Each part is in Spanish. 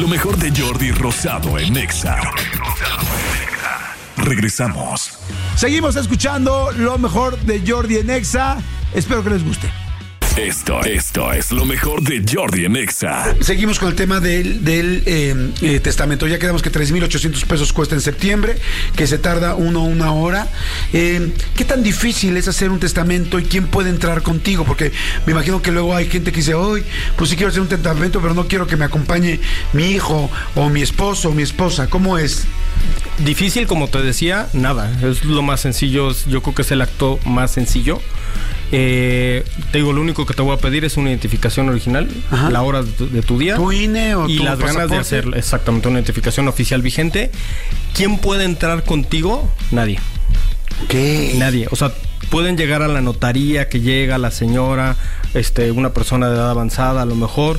Lo mejor de Jordi Rosado en Exa. Regresamos. Seguimos escuchando lo mejor de Jordi en Exa. Espero que les guste. Esto es lo mejor de Jordi en Exa. Seguimos con el tema del testamento. Ya quedamos que 3,800 pesos cuesta en septiembre, que se tarda una hora. ¿Qué tan difícil es hacer un testamento y quién puede entrar contigo? Porque me imagino que luego hay gente que dice, hoy, pues sí quiero hacer un testamento, pero no quiero que me acompañe mi hijo o mi esposo o mi esposa. ¿Cómo es? Difícil, como te decía, nada. Es lo más sencillo. Yo creo que es el acto más sencillo. Te digo, lo único que te voy a pedir es una identificación original, ajá, la hora de tu día, tu INE o y tu las pasaporte. Ganas de hacer exactamente una identificación oficial vigente. ¿Quién puede entrar contigo? Nadie. ¿Qué? Nadie. O sea, pueden llegar a la notaría, que llega la señora, una persona de edad avanzada a lo mejor,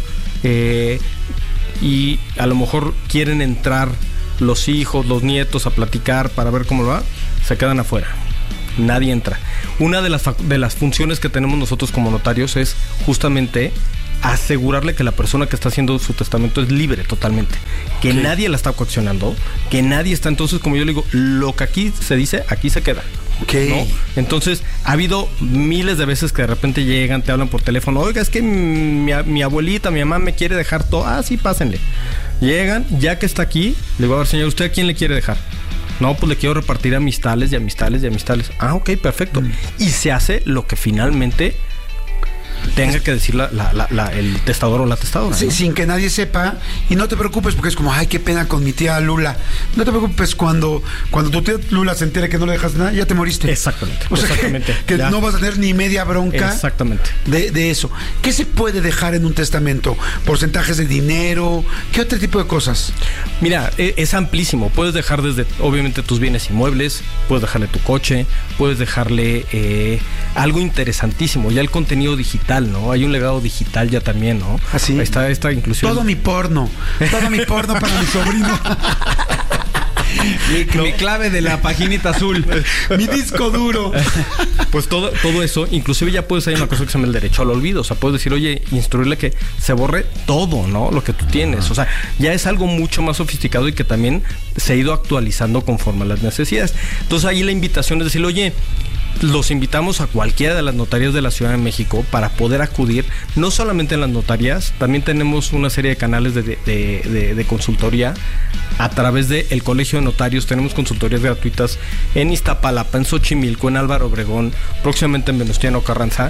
y a lo mejor quieren entrar los hijos, los nietos a platicar para ver cómo lo va, se quedan afuera. Nadie entra. Una de las funciones que tenemos nosotros como notarios es justamente asegurarle que la persona que está haciendo su testamento es libre totalmente, que okay, nadie la está coaccionando, que nadie está. Entonces, como yo le digo, lo que aquí se dice, aquí se queda. Okay. ¿No? Entonces, ha habido miles de veces que de repente llegan, te hablan por teléfono, oiga, es que mi abuelita, mi mamá me quiere dejar todo. Ah, sí, pásenle. Llegan, ya que está aquí, le digo, a ver, señor, ¿usted a quién le quiere dejar? No, pues le quiero repartir amistades y amistades y amistades. Ah, ok, perfecto. Y se hace lo que finalmente tenga que decir el testador o la testadora, sí, ¿no? Sin que nadie sepa. Y no te preocupes, porque es como, ay, qué pena con mi tía Lula. No te preocupes, cuando tu tía Lula se entere que no le dejas nada, ya te moriste. Exactamente. O sea, exactamente. Que no vas a tener ni media bronca. Exactamente. De eso. ¿Qué se puede dejar en un testamento? ¿Porcentajes de dinero? ¿Qué otro tipo de cosas? Mira, es amplísimo. Puedes dejar desde, obviamente, tus bienes inmuebles, puedes dejarle tu coche, puedes dejarle algo interesantísimo, ya el contenido digital, ¿no? Hay un legado digital ya también, ¿no? Así. Está esta inclusión. Todo mi porno para mi sobrino. Mi clave de la paginita azul. Mi disco duro. Pues todo eso, inclusive ya puedes hacer una cosa que se llama el derecho al olvido. O sea, puedes decir, oye, instruirle que se borre todo, ¿no? Lo que tú tienes. O sea, ya es algo mucho más sofisticado y que también se ha ido actualizando conforme a las necesidades. Entonces ahí la invitación es decir, oye, los invitamos a cualquiera de las notarías de la Ciudad de México para poder acudir, no solamente en las notarías, también tenemos una serie de canales de consultoría a través del Colegio de Notarios. Tenemos consultorías gratuitas en Iztapalapa, en Xochimilco, en Álvaro Obregón, próximamente en Venustiano Carranza,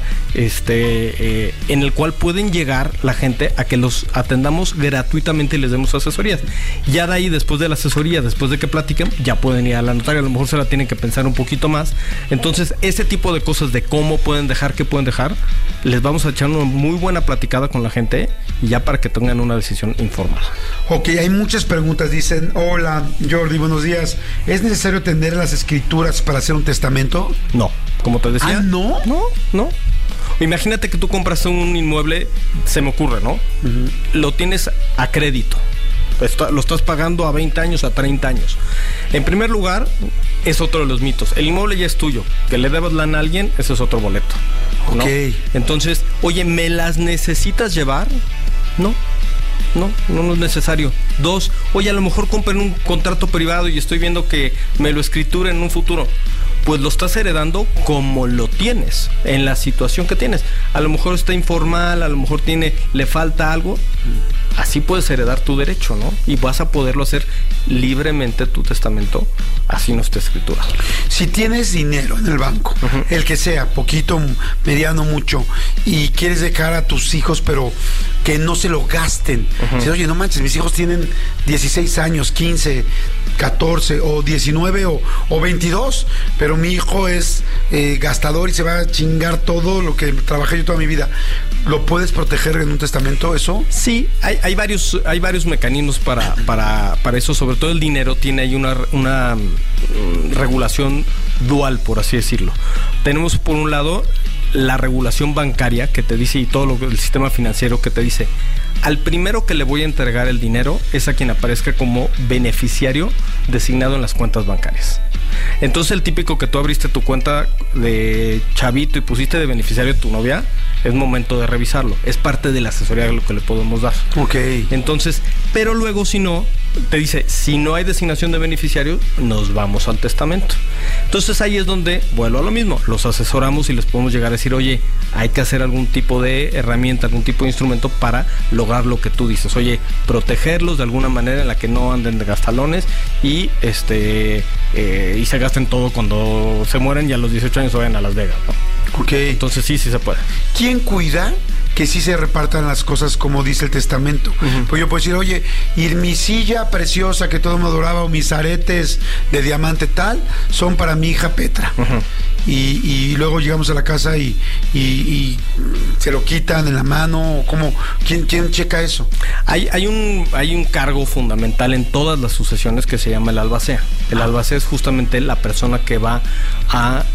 en el cual pueden llegar la gente a que los atendamos gratuitamente y les demos asesorías. Ya de ahí, después de la asesoría, después de que platiquen, ya pueden ir a la notaria, a lo mejor se la tienen que pensar un poquito más. Entonces, ese tipo de cosas de cómo pueden dejar, qué pueden dejar, les vamos a echar una muy buena platicada con la gente y ya para que tengan una decisión informada. Ok, hay muchas preguntas. Dicen, hola Jordi, buenos días. ¿Es necesario tener las escrituras para hacer un testamento? No, como te decía. ¿Ah, no? No. Imagínate que tú compras un inmueble, se me ocurre, ¿no? Uh-huh. Lo tienes a crédito. Lo estás pagando a 20 años, a 30 años. En primer lugar, es otro de los mitos. El inmueble ya es tuyo. Que le debas lana a alguien, ese es otro boleto, ¿no? Ok. Entonces, oye, ¿me las necesitas llevar? No es necesario. 2, oye, a lo mejor compré un contrato privado y estoy viendo que me lo escritura en un futuro. Pues lo estás heredando como lo tienes, en la situación que tienes. A lo mejor está informal, a lo mejor le falta algo. Así puedes heredar tu derecho, ¿no? Y vas a poderlo hacer libremente tu testamento, así no esté escriturado. Si tienes dinero en el banco, uh-huh, el que sea, poquito, mediano, mucho, y quieres dejar a tus hijos, pero que no se lo gasten. Uh-huh. Dices, oye, no manches, mis hijos tienen 16 años, 15, 14 o 19 o 22, pero mi hijo es gastador y se va a chingar todo lo que trabajé yo toda mi vida. ¿Lo puedes proteger en un testamento eso? Sí, hay varios mecanismos para eso. Sobre todo el dinero tiene ahí una regulación dual, por así decirlo. Tenemos por un lado la regulación bancaria que te dice, y todo el sistema financiero que te dice, al primero que le voy a entregar el dinero es a quien aparezca como beneficiario designado en las cuentas bancarias. Entonces el típico que tú abriste tu cuenta de chavito y pusiste de beneficiario a tu novia, es momento de revisarlo. Es parte de la asesoría de lo que le podemos dar. Ok. Entonces, pero luego si no, te dice, si no hay designación de beneficiario, nos vamos al testamento. Entonces ahí es donde vuelvo a lo mismo, los asesoramos y les podemos llegar a decir, oye, hay que hacer algún tipo de herramienta, algún tipo de instrumento para lograr lo que tú dices. Oye, protegerlos de alguna manera en la que no anden de gastalones y y se gasten todo cuando se mueren y a los 18 años se vayan a Las Vegas, ¿no? Ok. Entonces sí se puede. ¿Quién cuida que sí se repartan las cosas como dice el testamento? Pues yo puedo decir, oye, y mi silla preciosa que todo me adoraba o mis aretes de diamante tal son para mi hija Petra. Y luego llegamos a la casa y se lo quitan en la mano, o ¿cómo? ¿Quién checa eso? Hay un cargo fundamental en todas las sucesiones que se llama el albacea. El albacea es justamente la persona que va a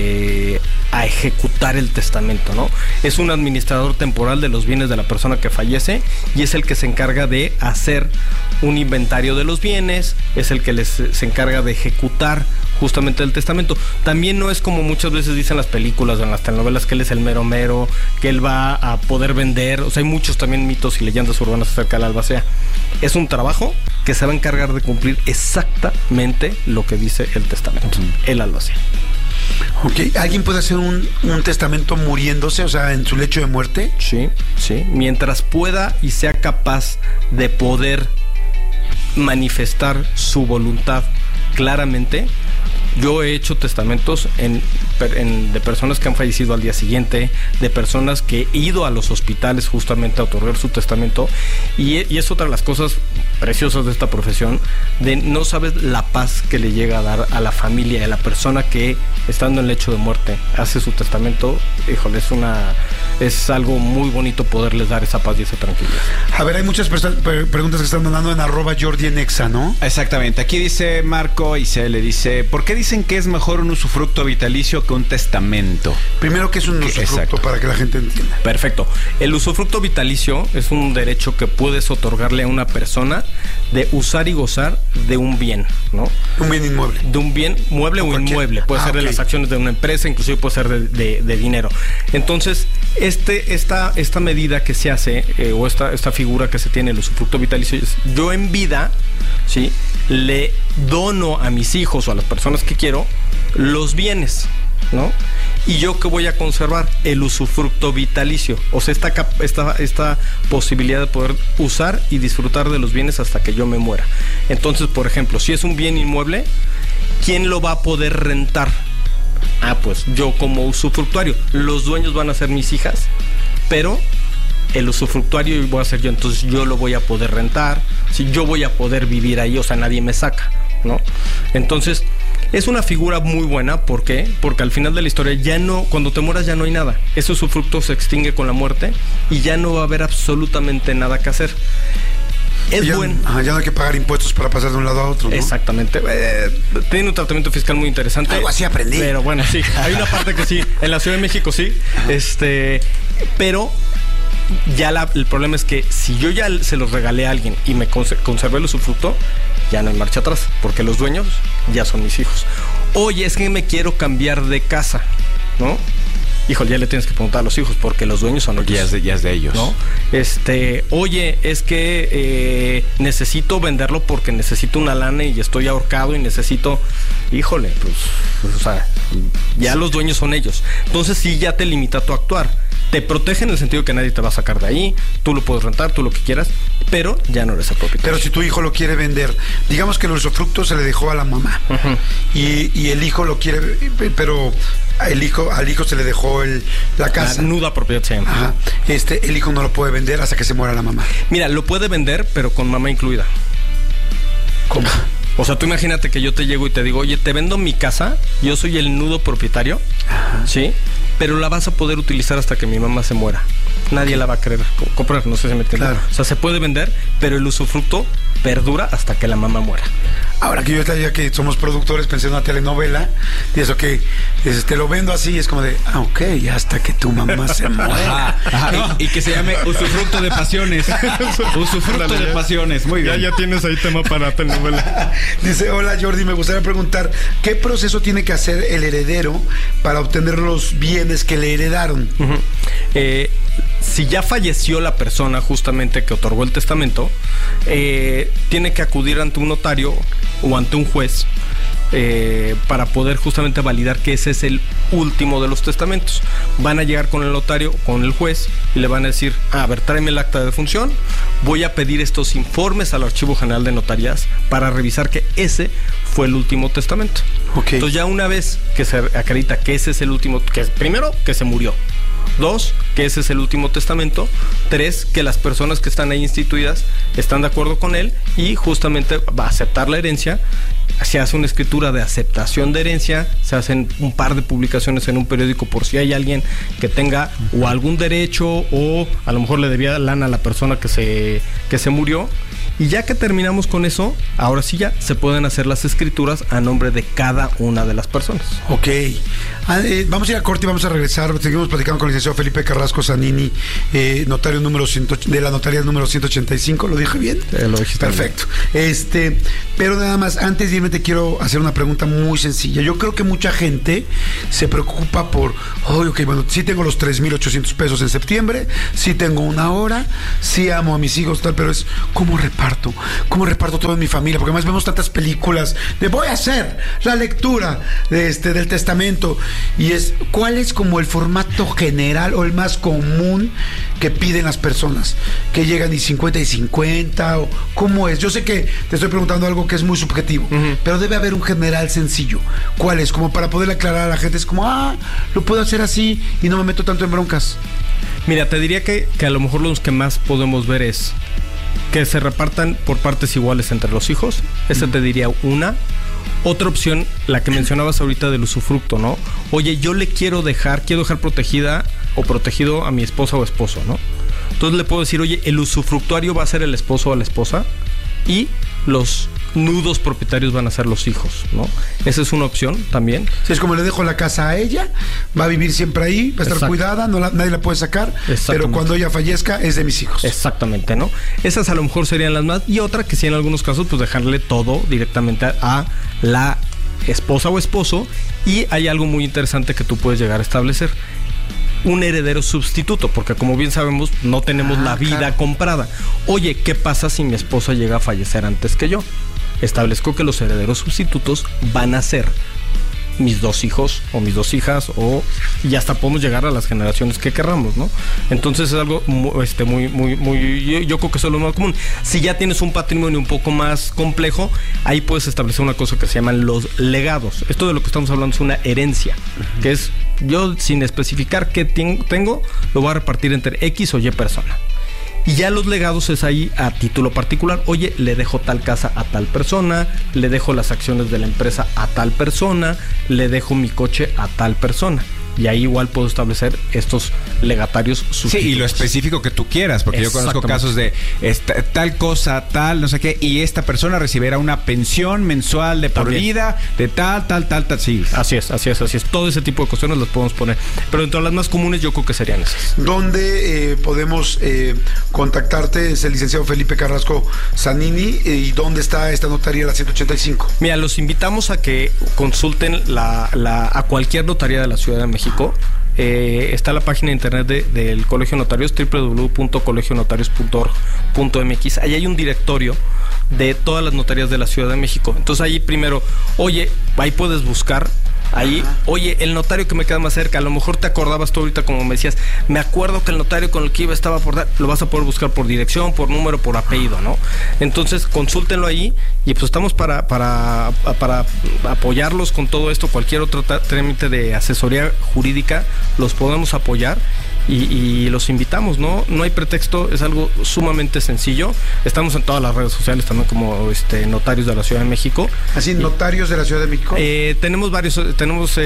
ejecutar el testamento, ¿no? Es un administrador temporal de los bienes de la persona que fallece y es el que se encarga de hacer un inventario de los bienes, es el que se encarga de ejecutar justamente el testamento. También no es como muchas veces dicen las películas o en las telenovelas que él es el mero mero, que él va a poder vender. O sea, hay muchos también mitos y leyendas urbanas acerca del albacea. Es un trabajo que se va a encargar de cumplir exactamente lo que dice el testamento, el albacea. Ok, ¿alguien puede hacer un testamento muriéndose, o sea, en su lecho de muerte? Sí, sí. Mientras pueda y sea capaz de poder manifestar su voluntad claramente. Yo he hecho testamentos de personas que han fallecido al día siguiente, de personas que he ido a los hospitales justamente a otorgar su testamento, y es otra de las cosas preciosas de esta profesión, de no sabes la paz que le llega a dar a la familia y a la persona que, estando en el lecho de muerte, hace su testamento. Híjole, es algo muy bonito poderles dar esa paz y esa tranquilidad. A ver, hay muchas preguntas que están mandando en @JordiEnexa, ¿no? Exactamente. Aquí dice Marco y se le dice, ¿por qué dicen que es mejor un usufructo vitalicio que un testamento? Primero, ¿qué es un usufructo? Exacto. Para que la gente entienda. Perfecto. El usufructo vitalicio es un derecho que puedes otorgarle a una persona de usar y gozar de un bien, ¿no? Un bien inmueble. De un bien mueble o inmueble. Puede ser de las acciones de una empresa, inclusive puede ser de dinero. Entonces, esta medida que se hace, o esta figura que se tiene, el usufructo vitalicio, es yo en vida, ¿sí?, le dono a mis hijos o a las personas que quiero los bienes, ¿no? Y yo que voy a conservar el usufructo vitalicio, o sea, esta posibilidad de poder usar y disfrutar de los bienes hasta que yo me muera. Entonces, por ejemplo, si es un bien inmueble, ¿quién lo va a poder rentar? Pues yo como usufructuario. Los dueños van a ser mis hijas, pero el usufructuario voy a ser yo. Entonces yo lo voy a poder rentar, si yo voy a poder vivir ahí, o sea, nadie me saca, ¿no? Entonces es una figura muy buena. ¿Por qué? Porque al final de la historia ya no, cuando te mueras ya no hay nada. Ese usufructo se extingue con la muerte y ya no va a haber absolutamente nada que hacer. Es bueno. Ya no hay que pagar impuestos para pasar de un lado a otro, ¿no? Exactamente. Tiene un tratamiento fiscal muy interesante. Algo así aprendí. Pero bueno, sí. Hay una parte que sí. En la Ciudad de México sí. Pero ya el problema es que si yo ya se los regalé a alguien y me conservé el usufructo, ya no hay marcha atrás, porque los dueños ya son mis hijos. Oye, es que me quiero cambiar de casa, ¿no? Híjole, ya le tienes que preguntar a los hijos, porque los dueños son ellos. Ya es de ellos, ¿no? Oye, es que necesito venderlo porque necesito una lana y estoy ahorcado y necesito... Híjole, pues o sea, ya los dueños son ellos. Entonces sí, ya te limita tu actuar. Te protege en el sentido que nadie te va a sacar de ahí, tú lo puedes rentar, tú lo que quieras, pero ya no eres el propietario. Pero si tu hijo lo quiere vender, digamos que el usufructo se le dejó a la mamá, y el hijo lo quiere, pero al hijo se le dejó la casa. La nuda propiedad se llama. Ajá. El hijo no lo puede vender hasta que se muera la mamá. Mira, lo puede vender, pero con mamá incluida. ¿Cómo? O sea, tú imagínate que yo te llego y te digo, oye, te vendo mi casa, yo soy el nudo propietario, ¿sí? pero la vas a poder utilizar hasta que mi mamá se muera. Nadie la va a querer comprar, no sé si me entiendes. Claro. O sea, se puede vender, pero el usufructo perdura hasta que la mamá muera. Ahora que yo ya que somos productores, pensé en una telenovela, y eso que te lo vendo así, es como de, ok, hasta que tu mamá se muera. Ajá, y que se llame usufructo de pasiones. Usufructo de pasiones, muy bien. Ya tienes ahí tema para telenovela. Dice, hola Jordi, me gustaría preguntar, ¿qué proceso tiene que hacer el heredero para obtener los bienes que le heredaron? Uh-huh. Si ya falleció la persona justamente que otorgó el testamento, tiene que acudir ante un notario o ante un juez para poder justamente validar que ese es el último de los testamentos. Van a llegar con el notario, con el juez, y le van a decir, a ver, tráeme el acta de defunción, voy a pedir estos informes al Archivo General de Notarías para revisar que ese fue el último testamento. Okay. Entonces ya una vez que se acredita que ese es el último, primero, que se murió. 2, que ese es el último testamento. 3, que las personas que están ahí instituidas están de acuerdo con él y justamente va a aceptar la herencia. Se hace una escritura de aceptación de herencia, se hacen un par de publicaciones en un periódico por si hay alguien que tenga o algún derecho o a lo mejor le debía lana a la persona que se murió. Y ya que terminamos con eso, ahora sí ya se pueden hacer las escrituras a nombre de cada una de las personas. Ok. Vamos a ir a corte y vamos a regresar. Seguimos platicando con el licenciado Felipe Carrasco Zanini, notario de la notaría número 185. ¿Lo dije bien? Lo dijiste. Perfecto. Pero nada más, antes de irme te quiero hacer una pregunta muy sencilla. Yo creo que mucha gente se preocupa por, sí tengo los 3,800 pesos en septiembre, sí tengo una hora, sí amo a mis hijos, tal, pero es ¿cómo reparto todo en mi familia? Porque además vemos tantas películas de voy a hacer la lectura del testamento, y ¿cuál es como el formato general o el más común que piden las personas? ¿Que llegan y 50 y 50? ¿O cómo es? Yo sé que te estoy preguntando algo que es muy subjetivo, pero debe haber un general sencillo. ¿Cuál es? Como para poderle aclarar a la gente, es como, lo puedo hacer así y no me meto tanto en broncas. Mira, te diría que a lo mejor los que más podemos ver es que se repartan por partes iguales entre los hijos. Esa te diría una. Otra opción, la que mencionabas ahorita del usufructo, ¿no? Oye, yo quiero dejar protegida o protegido a mi esposa o esposo, ¿no? Entonces le puedo decir, oye, el usufructuario va a ser el esposo o la esposa y los nudos propietarios van a ser los hijos, ¿no? Esa es una opción también. Si es como le dejo la casa a ella, va a vivir siempre ahí, va a estar cuidada, nadie la puede sacar, pero cuando ella fallezca es de mis hijos. Exactamente, ¿no? Esas a lo mejor serían las más. Y otra que sí en algunos casos, pues dejarle todo directamente a la esposa o esposo. Y hay algo muy interesante que tú puedes llegar a establecer: un heredero sustituto, porque como bien sabemos no tenemos la vida comprada. Oye, ¿qué pasa si mi esposa llega a fallecer antes que yo? Establezco que los herederos sustitutos van a ser mis 2 hijos o mis 2 hijas, y hasta podemos llegar a las generaciones que querramos, ¿no? Entonces es algo muy yo creo que eso es lo más común. Si ya tienes un patrimonio un poco más complejo, ahí puedes establecer una cosa que se llaman los legados. Esto de lo que estamos hablando es una herencia, que es yo sin especificar qué tengo, lo voy a repartir entre X o Y persona. Y ya los legados es ahí a título particular. Oye, le dejo tal casa a tal persona, le dejo las acciones de la empresa a tal persona, le dejo mi coche a tal persona. Y ahí igual puedo establecer estos legatarios sustitutos. Sí, y lo específico que tú quieras, porque yo conozco casos de tal cosa, tal, no sé qué, y esta persona recibirá una pensión mensual de por vida de tal, sí. Así es. Todo ese tipo de cuestiones las podemos poner. Pero entre las más comunes yo creo que serían esas. ¿Dónde podemos contactarte? Es el licenciado Felipe Carrasco Zanini. ¿Y dónde está esta notaría, la 185? Mira, los invitamos a que consulten a cualquier notaría de la Ciudad de México. Está la página de internet del Colegio de Notarios, www.colegionotarios.org.mx. Ahí hay un directorio de todas las notarías de la Ciudad de México. Entonces ahí primero, oye, ahí puedes buscar. Ahí, oye, el notario que me queda más cerca, a lo mejor te acordabas tú ahorita, como me decías, me acuerdo que el notario con el que iba estaba por dar, lo vas a poder buscar por dirección, por número, por apellido, ¿no? Entonces, consúltenlo ahí y pues estamos para apoyarlos con todo esto. Cualquier otro trámite de asesoría jurídica los podemos apoyar. y los invitamos, ¿no? No hay pretexto, es algo sumamente sencillo. Estamos en todas las redes sociales también como Notarios de la Ciudad de México. Así, Notarios de la Ciudad de México. Tenemos varios, tenemos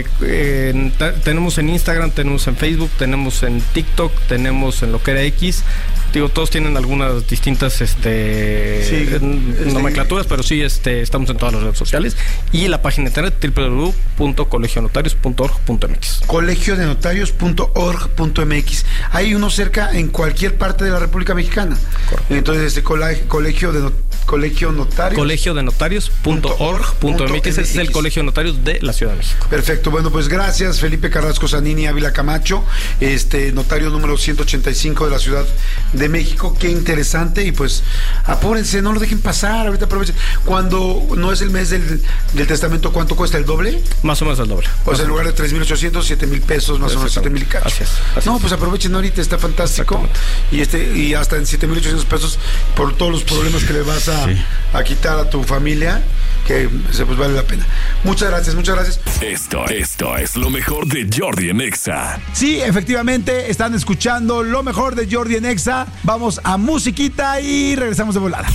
en Instagram, tenemos en Facebook, tenemos en TikTok, tenemos en lo que era X. Digo, todos tienen algunas distintas nomenclaturas, pero sí estamos en todas las redes sociales. Y la página de internet www.colegionotarios.org.mx. colegionotarios.org.mx. Hay uno cerca en cualquier parte de la República Mexicana. Correcto. Entonces, colegio de notarios. colegionotarios.org.mx. Ese es el Colegio de Notarios de la Ciudad de México. Perfecto. Bueno, pues gracias, Felipe Carrasco Zanini Ávila Camacho, notario número 185 de la Ciudad de México. Qué interesante. Y pues apúrense, no lo dejen pasar. Ahorita aprovechen. Cuando no es el mes del testamento, ¿cuánto cuesta? ¿El doble? Más o menos el doble. O sea, en lugar de 3,800, 7,000 pesos, más o menos 7,000 cachos. Así no, pues aprovechen ahorita, está fantástico. Y hasta en 7,800 pesos por todos los problemas que le vas a quitar a tu familia, que pues vale la pena. Muchas gracias. Esto es lo mejor de Jordi en Exa. Sí, efectivamente, están escuchando lo mejor de Jordi en Exa. Vamos a musiquita y regresamos de volada.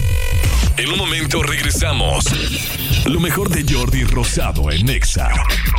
En un momento regresamos. Lo mejor de Jordi Rosado en Exa.